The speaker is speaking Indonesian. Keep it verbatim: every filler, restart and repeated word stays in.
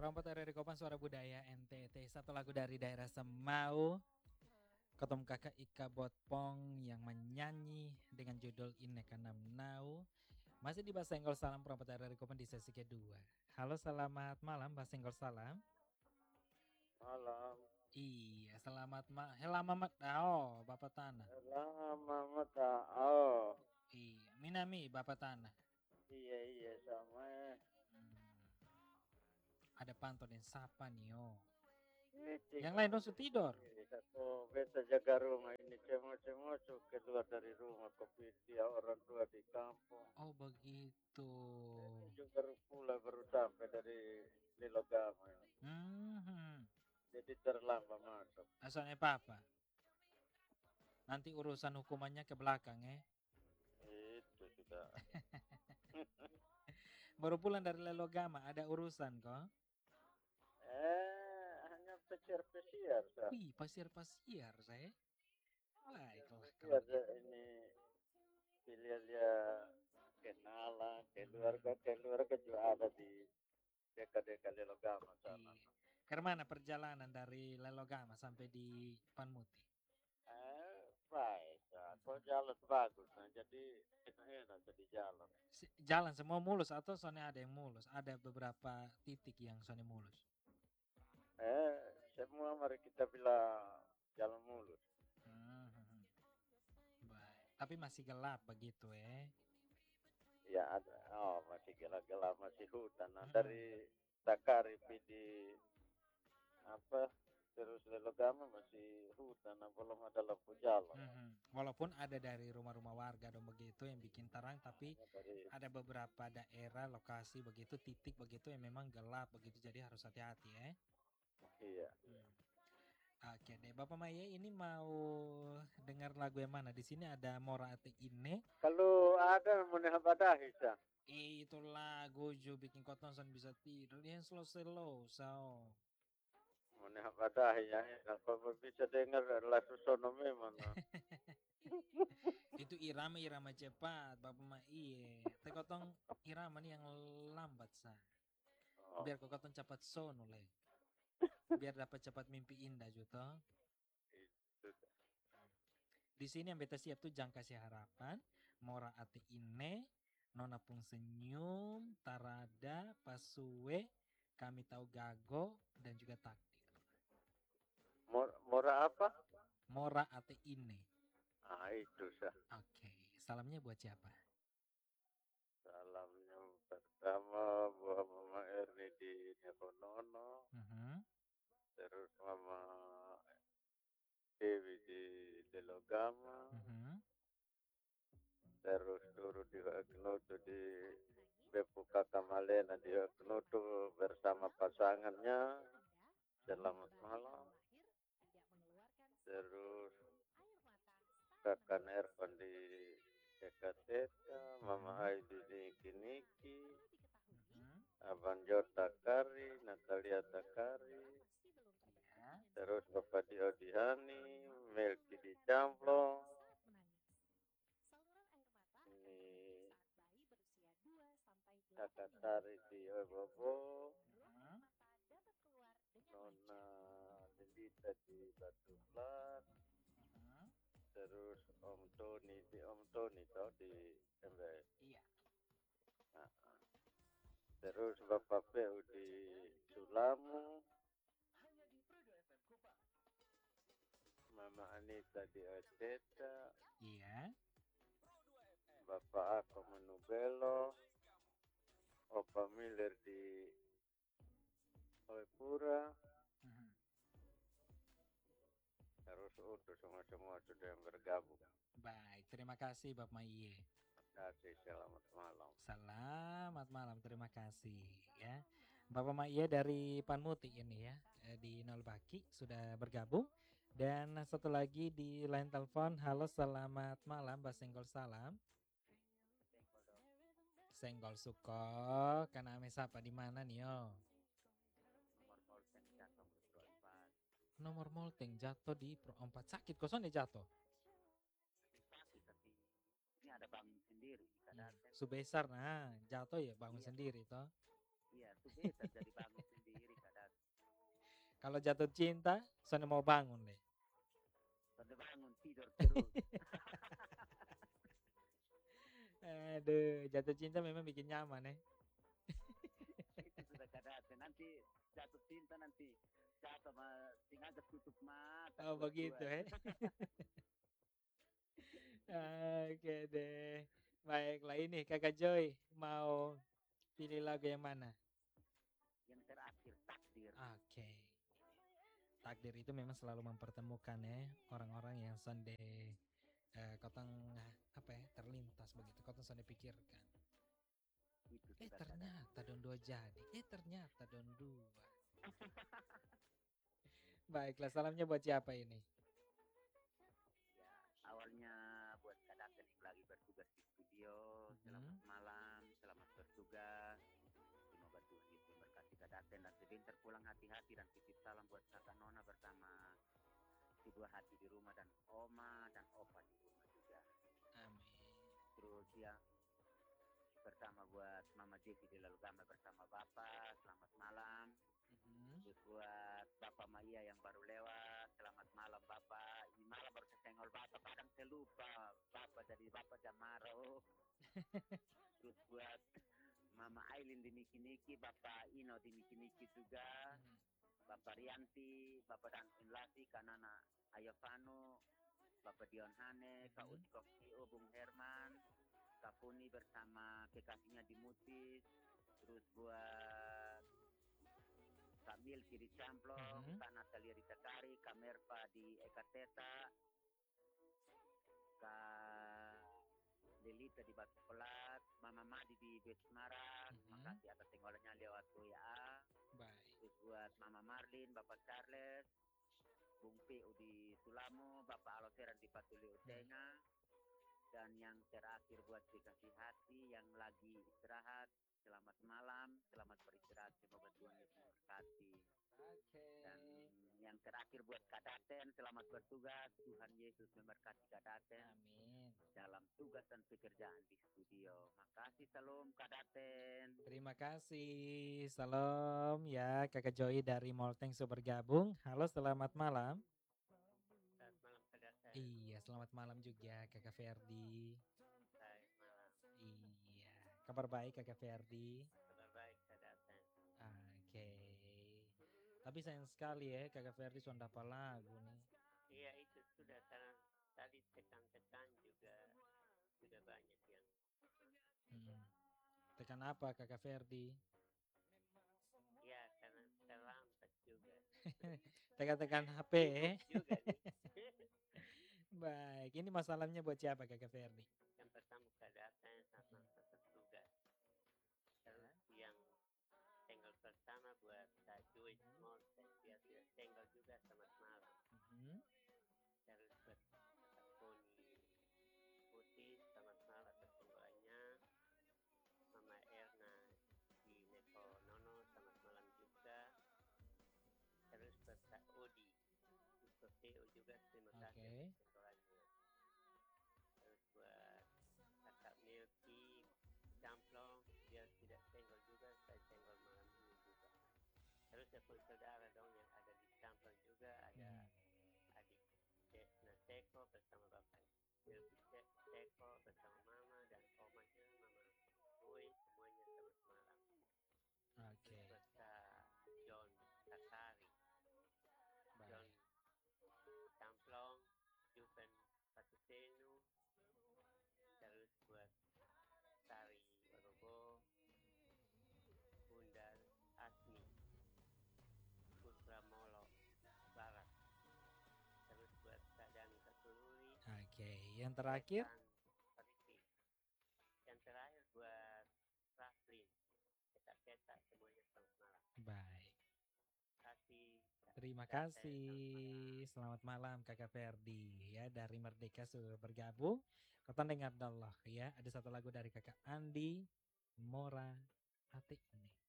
Perompat R R Kopan Suara Budaya N T T. Satu lagu dari daerah Semau. Ketum kakak Ika Botpong yang menyanyi dengan judul Ineka Namnau. Masih di Bahasa Senggol Salam Perompat R R Kopan di sesi kedua. Halo, selamat malam Bahasa Senggol Salam. Malam. Iya, selamat malam. Helama Tao, Bapak Tanah. Helama Tao. Iya, Minami, Bapak Tanah. Iya iya sama. Hmm. Ada Panto dan Sapa nih, oh. Iti, Yang lain dong tidur. Aku beta jaga rumah ini cemo-cemo keluar dari rumah kopi dia orang tua di kampung. Oh begitu. Juga pula baru sampai dari Lilogama. Hmm. Jadi terlambat masuk. Asalnya papa. Nanti urusan hukumannya ke belakang ya. Itu sudah. Baru pulang dari Lelogama, ada urusan kok? Eh, hanya pesiar-pesiar. Wih, pasir-pasir saya. Baiklah kalau ini pilihan dia kenalan, keluarga, keluarga juga ada di dekat-dekat Lelogama sana. Iya. Kemana perjalanan dari Lelogama sampai di Panmuti? Eh, baik. Kok jalan bagus, nah, jadi enak-enak jadi jalan. Jalan semua mulus atau soalnya ada yang mulus? Ada beberapa titik yang soalnya mulus. Eh, semua mari kita bilang jalan mulus. Hmm. Baik. Tapi masih gelap begitu ya? Ya ada, oh masih gelap-gelap, masih hutan. Nah, hmm. dari Takari di apa terus Lelogama masih hutan, nah, belum ada lampu jalan. Hmm. Walaupun ada dari rumah-rumah warga dong begitu yang bikin terang, tapi dari... ada beberapa daerah lokasi begitu titik begitu yang memang gelap begitu, jadi harus hati-hati ya. Iya. Hmm. Oke deh, Bapak Maya ini mau dengar lagu yang mana? Di sini ada Mora Ate Ine. Kalau ada Munehabadahi sah. Itu lagu jo bikin kau nonton bisa tidur yang slow-slow so. Munehabadahi ya, kalau bisa dengar lagu sono memang. Itu irama-irama cepat, Bapak Maya. Tapi kotong irama nih yang lambat sah. Biar kau kotong cepat sono le. Biar dapat cepat mimpi indah juga. Di sini yang beta siap tuh Jangan Kasih Harapan, Mora Ate Ine, Nona Pung Senyum, Tarada, Pasuwe, Kami Tahu Gago, dan juga Takdir. Mor Mora apa? Mora Ate Ine. Ah itu sah. Oke, okay. Salamnya buat siapa? Salamnya pertama buat Mama Erni di Neponono. Uh-huh. Terus Mama Dewi di Lelogama. Uh-huh. Terus turut di Agnoto di Bepuka Kamalena di Agnoto bersama pasangannya. Selamat malam. Terus Kakak Ervan di Dekateta, Mama Aidi di Kiniki, Abang Jota Takari, Natalia Takari, terus Bapak di Odihani, Melki di Camplong, ini Kakak Tari di Obobo, Nona Lelita di Batu Plat, terus Om Tony di Om Tony tau di M B S. Iya. Nah, terus Bapak P U di Sulamu. Mama Anita di Aceta. Iya. Bapak Ako Menubelo. Opa Miller di Oepura. Uh-huh. Terus untuk semua-semua sudah yang bergabung. Baik, terima kasih Bapak Maiye. Terima kasih, selamat malam. Selamat malam, terima kasih ya. Bapak Maiye dari Panmuti ini ya, di Nolbaki sudah bergabung. Dan satu lagi di line telepon, halo selamat malam, Mbak Senggol Salam. Senggol Suko, karena ame sapa di mana nih yo? Nomor molting jatuh di Pro empat. Sakit kosong dia jatuh. Sakit tapi ini ada bangun sendiri. Iya. Subesar nah jatuh ya bangun iya, sendiri toh. Iya, subesar jadi bangun sendiri Kalau jatuh cinta, Sonde mau bangun deh. Sonde bangun tidur terus. Aduh, jatuh cinta memang bikin nyaman ya. Itu sudah kadang nanti jatuh cinta nanti jatuh sama tinggal tutup mata. Oh begitu ya. Oke deh. Baiklah, ini Kakak Joy mau pilih lagu yang mana? Yang terakhir Takdir. Oke. Takdir itu memang selalu mempertemukan ya orang-orang yang sonde eh, kotong apa ya terlintas begitu, kotong sonde pikirkan. Itu Eh sudah ternyata don dua jadi. Eh ternyata don dua. Baiklah, salamnya buat siapa ini? Ya, awalnya buat Kadaten yang lagi bertugas di studio. Selamat Hmm. malam, selamat bertugas. Semoga Tuhan Yesus memberkati Kadaten dan sebentar pulang hati-hati dan titip salam buat kakak Nona bersama kedua hati di rumah dan oma dan opa di rumah juga. Amin. Terus ya pertama buat Mama Jeki di Lalu Gambar bersama Bapak, selamat malam. Hmm. Terus buat Bapak Maya yang baru lewat, selamat malam Bapak. Ini malam baru saya senggol Bapak, kadang saya lupa Bapak jadi Bapak Jamaro. Terus buat Mama Aileen di Niki-Niki, Bapak Ino di Niki-Niki juga. Hmm. Bapak Rianti, Bapak Dan Inlati, Kanana Ayovano, Bapak Dion Hane, Kak Hmm. Uci Koksio, Bung Herman, Kak Puni bersama kekasihnya di Mutis. Terus buat Kak Milki di Camplong, Mhm. Kak Natalia di Takari, Kak Merva di Ekateta, Kak Lelita di Batu Pelat, Mama Madi di Besmara. Terima Mhm. kasih atas tenggolannya lewat W A. Baik. Terus buat Mama Marlin, Bapak Charles, Bung P U di Sulamo, Bapak Aloseran di Patuli Utenga. Dan yang terakhir buat dikasih hati yang lagi istirahat, selamat malam, selamat beristirahat, semoga Tuhan Yesus memberkati. Dan yang terakhir buat Kadaten, selamat bertugas, Tuhan Yesus memberkati Kadaten. Amin. Dalam tugas dan pekerjaan di studio. Makasih, salam Kadaten. Terima kasih. Salam ya Kakak Joy dari Molteng sudah bergabung. Halo, selamat malam. Selamat malam Kadaten. Iya, selamat malam juga Kakak Ferdi. Selamat malam. Iya, kabar baik Kakak Ferdi. Kabar baik Kadaten. Oke. Tapi sayang sekali ya Kakak Ferdi sudah dapat lagu nih. Iya, itu sudah tadi tekan-tekan juga sudah banyak yang Hmm. Tekan apa Kakak Ferdi? ya karena terlambat juga. Tekan-tekan H P. Juga nih. Baik, ini masalahnya buat siapa Kakak Ferdi? Yang pertama Kadaten sama petugas. Terus yang single pertama buat Kak Joy Small, dia sudah single juga, selamat malam. Hmm. Terus buat Kak Poni Putih, selamat malam atas singgolannya. Mama Erna di Neko Nono, selamat malam juga. Terus buat Kak Odi di Soteo juga, terima kasih Oke. atas singgolannya. Terus buat Kakak Milky Camplong, dia tidak single juga, saya single malam ini juga. Terus ya pun saudara dong yang ada di Camplong juga, ada Hmm. adik Desna Seko bersama Bapak Milky Seko bersama Mama dan omanya Mama Boy, semuanya selamat malam. Oke. Terus buat Kak John Tatari, John Baik. Camplong, Juven Patusenu. Terus buat Tari Orobo, Bunda Asmi, Putra Molo Barat. Terus buat Kak Dani Katululi. Oke, yang terakhir? Perti. Yang terakhir buat Raflin, Keta-keta, semuanya selamat malam. Baik. Kasih. Terima kasih. Selamat malam Kakak Ferdi ya dari Merdeka sudah bergabung. Kota dengar Allah ya. Ada satu lagu dari Kakak Andi Mora Atik ini.